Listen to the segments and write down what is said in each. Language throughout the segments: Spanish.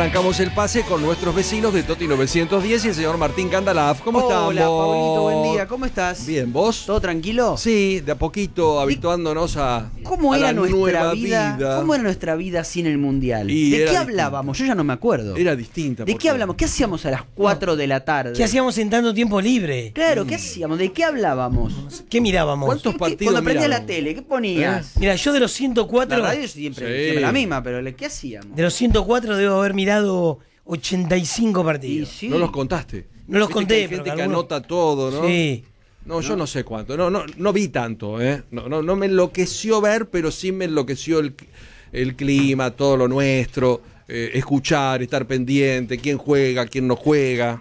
arrancamos el pase con nuestros vecinos de Toti 910 y el señor Martín Candalaf. ¿Cómo estamos? Hola, Pablito, buen día. ¿Cómo estás? Bien, ¿vos? ¿Todo tranquilo? Sí, de a poquito habituándonos a ¿Cómo era la nuestra nueva vida? ¿Cómo era nuestra vida sin el Mundial? Y ¿De qué era hablábamos? Yo ya no me acuerdo. Era distinta. ¿De qué hablamos? ¿Qué hacíamos a las 4 de la tarde? ¿Qué hacíamos en tanto tiempo libre? Claro, ¿qué hacíamos? ¿De qué hablábamos? ¿Qué mirábamos? ¿Cuántos partidos Cuando prendías miraron? la tele, ¿qué ponías? Mira, yo de los 104, La radio siempre la misma, pero ¿qué hacíamos? de los 104 debo haber mirado 85 Y partidos. sí. No los contaste. No los Viste conté, que hay pero gente que algunos- anota todo, ¿no? Sí. No, yo no sé cuánto. No vi tanto, ¿eh? No me enloqueció ver, pero sí me enloqueció el clima, todo lo nuestro, escuchar, estar pendiente, quién juega, quién no juega.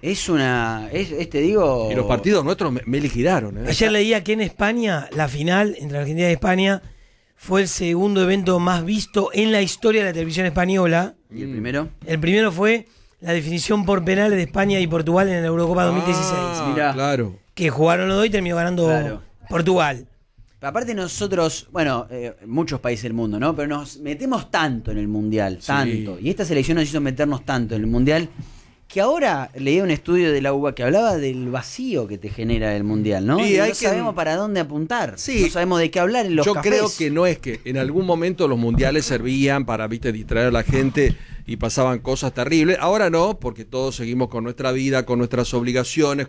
Te digo... Y los partidos nuestros me liquidaron, ¿eh? Ayer leía que en España, la final entre Argentina y España fue el segundo evento más visto en la historia de la televisión española. ¿Y el primero? El primero fue la definición por penales de España y Portugal en la Eurocopa 2016. Mirá. Claro. Que jugaron los dos y terminó ganando Claro. Portugal. Aparte nosotros, bueno, muchos países del mundo, ¿no? Pero nos metemos tanto en el Mundial, tanto. Y esta selección nos hizo meternos tanto en el Mundial, que ahora leía un estudio de la UBA que hablaba del vacío que te genera el Mundial, ¿no? Y Y hay no que- sabemos para dónde apuntar. Sí. No sabemos de qué hablar en los Yo cafés. creo que no es que en algún momento los mundiales servían para, viste, distraer a la gente y pasaban cosas terribles. Ahora no, porque todos seguimos con nuestra vida, con nuestras obligaciones,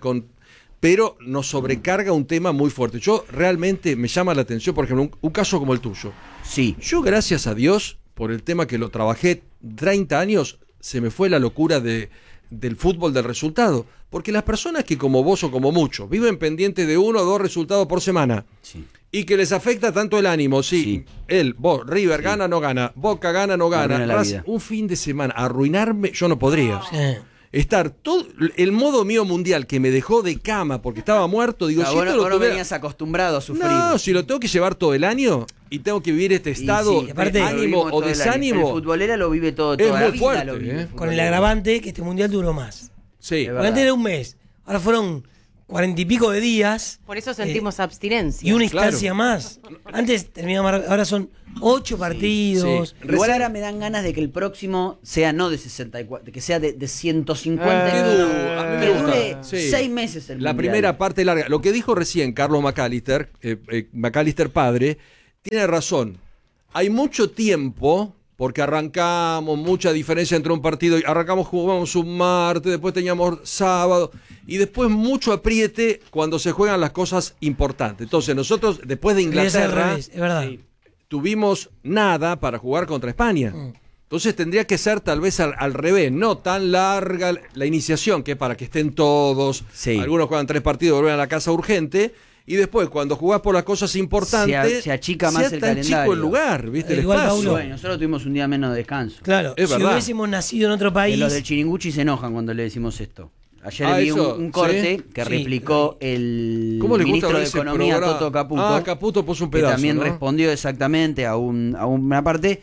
pero nos sobrecarga un tema muy fuerte. Yo realmente me llama la atención, por ejemplo, un caso como el tuyo. Sí. Yo, gracias a Dios, por el tema que lo trabajé 30 años, se me fue la locura del fútbol del resultado. Porque las personas que como vos o como muchos viven pendientes de 1 o 2 resultados por semana Sí. y que les afecta tanto el ánimo, sí. Vos, River gana, no gana, Boca gana, no gana, Arruina la Racing, vida. un fin de semana, arruinarme, yo no podría. Sí. Estar todo, el modo mío mundial que me dejó de cama porque estaba muerto, digo, si Vos esto no, lo no tuviera- venías acostumbrado a sufrir. no, si lo tengo que llevar todo el año y tengo que vivir este estado sí, de aparte, lo ánimo vivimos o todo el año. desánimo. El futbolera lo vive todo, Es toda la muy vida fuerte, lo vive el ¿eh? Con el futbolera. agravante que este mundial duró más. Sí. Es verdad. Porque antes era un mes, ahora fueron 40 y pico de días. Por eso sentimos abstinencia. Y una Claro. instancia más. Antes terminaba, ahora son 8 partidos. sí. Igual Recién- ahora me dan ganas de que el próximo sea no de 64, que sea de 150. Qué duro, a mí me que gusta. dure Sí. 6 meses el La Mundial. primera parte larga. Lo que dijo recién Carlos McAllister, McAllister padre, tiene razón. Hay mucho tiempo, porque arrancamos, mucha diferencia entre un partido, y arrancamos, jugamos un martes, después teníamos sábado, y después mucho apriete cuando se juegan las cosas importantes. Entonces nosotros, después de Debería ser al Inglaterra, revés, es verdad. tuvimos nada para jugar contra España. Entonces tendría que ser tal vez al revés, no tan larga la iniciación, que es para que estén todos. Sí. Algunos juegan 3 partidos, vuelven a la casa urgente. Y después, cuando jugás por las cosas importantes, Se achica más sea el tan calendario. chico el lugar, ¿viste? El Igual, espacio. Paulo. Bueno, nosotros tuvimos un día menos de descanso. Claro, Es si verdad. hubiésemos nacido en otro Que país. los del Chiringuchi se enojan cuando le decimos esto. Ayer Ah, vi eso, un corte ¿sí? que Sí. replicó el ¿Cómo le gusta ministro ver de ese Economía, programa? Toto Caputo. Ah, Caputo puso un que pedazo, también ¿no? respondió exactamente a una parte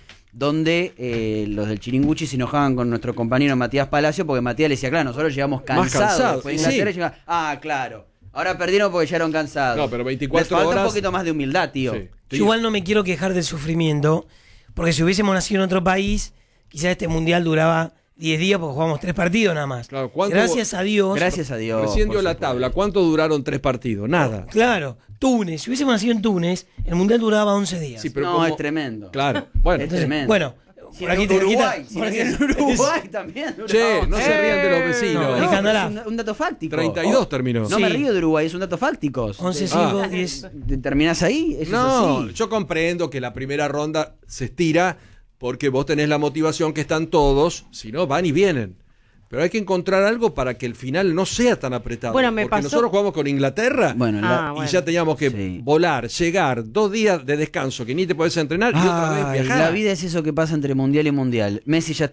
donde los del Chiringuchi se enojaban con nuestro compañero Matías Palacio, porque Matías le decía, claro, nosotros llegamos cansados. cansados, Después de sí. Inglaterra llegaba, claro, ahora perdieron porque llegaron cansados. No, pero 24 Les falta horas- un poquito más de humildad, tío. Sí. Yo igual no me quiero quejar del sufrimiento, porque si hubiésemos nacido en otro país, quizás este mundial duraba 10 días porque jugamos 3 partidos nada más. Claro, ¿cuánto- Gracias a Dios. Gracias a Dios. Recién por dio la supuesto. tabla. ¿Cuánto duraron 3 partidos? Nada. Claro, Túnez. Si hubiésemos nacido en Túnez, el mundial duraba 11 días. Sí, pero No, como- es tremendo. Claro. Bueno, Es tremendo. Bueno, Si por aquí en te Uruguay, si por aquí- en Uruguay también. che, no se rían de los No, vecinos. el pero Candalaf. es un dato fáctico. 32 terminó. No Sí. me río de Uruguay, es un dato fáctico. 11, 5, 10. ¿Terminás ahí? Eso No, es así. yo comprendo que la primera ronda se estira porque vos tenés la motivación que están todos, si no van y vienen. Pero hay que encontrar algo para que el final no sea tan apretado. Bueno, me porque pasó- nosotros jugamos con Inglaterra Bueno, Ah, y bueno. ya teníamos que Sí. volar, llegar, 2 días de descanso que ni te podés entrenar y otra vez Ay, viajar. la vida es eso que pasa entre mundial y mundial. Messi ya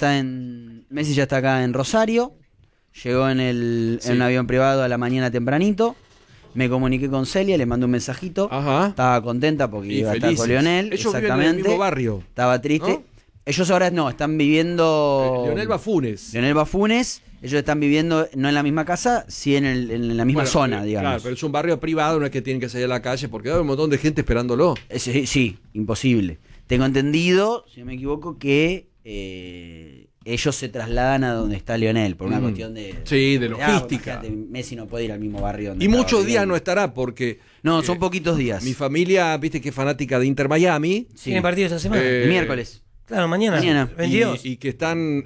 está acá en Rosario. Llegó en Sí. un avión privado a la mañana tempranito. Me comuniqué con Celia, le mandé un mensajito. Ajá. Estaba contenta porque Y iba a estar felices. con Lionel. Ellos viven en el exactamente. mismo barrio, Estaba triste. ¿no? Ellos ahora no, están viviendo. Leonel Bafunes. Leonel Bafunes. Ellos están viviendo no en la misma casa, sí en la misma Bueno, zona, pero, digamos. Claro, pero es un barrio privado, no es que tienen que salir a la calle porque hay un montón de gente esperándolo. Sí, sí, imposible. Tengo entendido, si no me equivoco, que ellos se trasladan a donde está Lionel por una cuestión de... Sí, de logística. Imagínate, Messi no puede ir al mismo barrio donde Y estaba muchos días viviendo. no estará porque... No, son poquitos días. Mi familia, viste que es fanática de Inter Miami. Sí. ¿Tiene partido esta semana? El miércoles. Claro, mañana. Mañana. 22. Y que están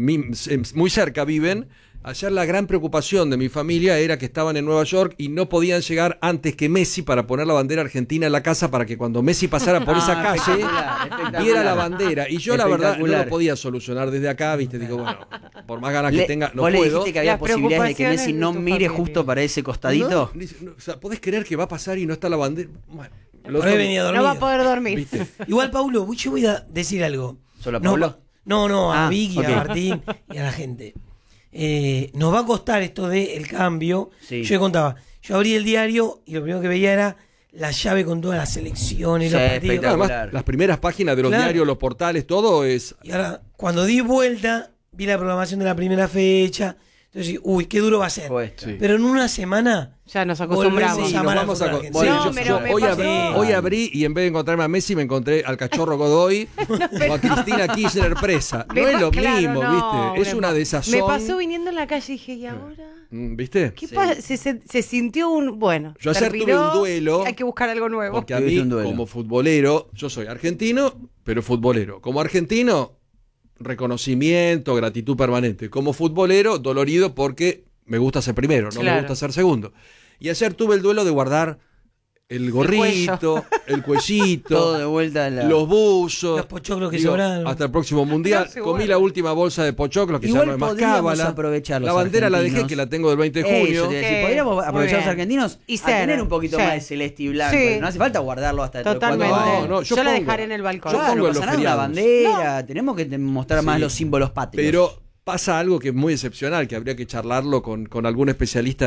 muy cerca, viven. Ayer la gran preocupación de mi familia era que estaban en Nueva York y no podían llegar antes que Messi para poner la bandera argentina en la casa para que cuando Messi pasara por esa calle espectacular. viera la bandera. Y yo la verdad no Espectacular. lo podía solucionar desde acá, viste, digo, bueno, por más ganas que tenga, no ¿Vos le puedo. dijiste que había Las posibilidades de que preocupaciones Messi de no tu mire familia. justo para ese costadito? No, o sea, ¿podés creer que va a pasar y no está la bandera? Bueno, Por ahí venía No va a dormido. poder dormir. ¿viste? Igual, Paulo, yo voy a decir algo. ¿Solo a Nos Paulo? va- No, a Ah, Vicky, ok. a Martín y a la gente. Nos va a costar esto del cambio. Sí. Yo le contaba, yo abrí el diario y lo primero que veía era la llave con todas las selecciones, Sí, los partidos. espectacular. Además, las primeras páginas de los Claro. diarios, los portales, todo es... Y ahora, cuando di vuelta, vi la programación de la primera fecha. Entonces, uy, qué duro va a ser. Cuesta. Sí. Pero en una semana Ya nos acostumbramos. volvemos Sí, a nos amar al vamos fútbol a... argentino. Sí, No, yo- pero yo me hoy, pasó- hoy abrí y en vez de encontrarme a Messi me encontré al cachorro Godoy o a Cristina Kirchner presa. No es lo Claro, mismo, no, ¿viste? Es una desazón. Me pasó viniendo en la calle y dije, ¿y ahora? ¿Viste? ¿Qué Sí. pasa? Se sintió un... Bueno, Yo ayer tuve terminó, un duelo. Hay que buscar algo nuevo. Porque a Tuviste mí, un duelo. como futbolero, yo soy argentino, pero futbolero. Como argentino, reconocimiento, gratitud permanente. Como futbolero, dolorido porque me gusta ser primero, no me Claro. gusta ser segundo. Y ayer tuve el duelo de guardar el gorrito, el cuellito, Todo de vuelta a la... los buzos. Los pochoclos que Digo, sobraron. hasta el próximo mundial. No se Comí guarda. la última bolsa de pochoclos, que Igual ya no es más podríamos cábala. aprovechar los La bandera la dejé, argentinos. que la tengo del 20 de Eso junio. te iba a decir, Sí, podríamos muy aprovechar los bien. argentinos Y a cero, tener un poquito sí. más de celeste y blanco. Sí. No hace falta guardarlo hasta dentro de 4 Totalmente. años. No, yo la pongo- dejaré en el balcón. yo Claro, pongo no en pasa los nada, una feriados. bandera, tenemos que mostrar más Sí. los símbolos patrios. Pero pasa algo que es muy excepcional, que habría que charlarlo con algún especialista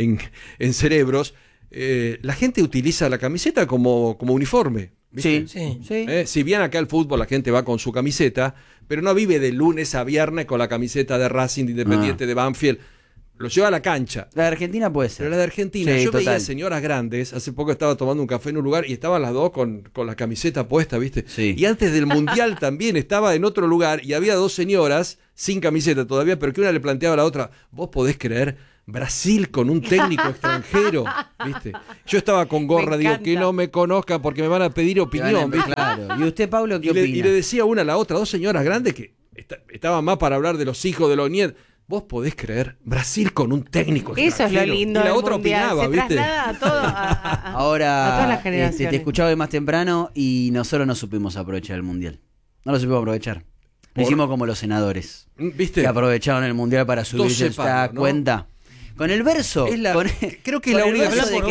en cerebros. La gente utiliza la camiseta como uniforme. ¿viste? Sí, Sí. sí. Si bien acá el fútbol la gente va con su camiseta, pero no vive de lunes a viernes con la camiseta de Racing, de Independiente, de Banfield. Lo lleva a la cancha. La de Argentina puede ser. Pero la de Argentina, Sí, yo total. veía señoras grandes, hace poco estaba tomando un café en un lugar y estaban las dos con la camiseta puesta, ¿viste? Sí. Y antes del Mundial también estaba en otro lugar y había dos señoras sin camiseta todavía, pero que una le planteaba a la otra, ¿vos podés creer Brasil con un técnico extranjero? ¿Viste? Yo estaba con gorra, Me digo, encanta. que no me conozcan porque me van a pedir opinión, ¿viste? Claro. ¿Y usted, Pablo, qué Y le opina? decía una a la otra, dos señoras grandes que estaban más para hablar de los hijos de los nietos. ¿Vos podés creer Brasil con un técnico Eso es lo extranjero? lindo Y la del otra mundial. opinaba, Se ¿viste? traslada a todo, a todas Ahora, las generaciones. te escuchaba hoy más temprano y nosotros no supimos aprovechar el mundial. No lo supimos aprovechar. Lo Por- hicimos como los senadores, ¿Viste? que aprovecharon el mundial para subirse Dos esta separos, ¿no? cuenta. Con el verso. Es la- con- creo que es con la el verso obligación. de Por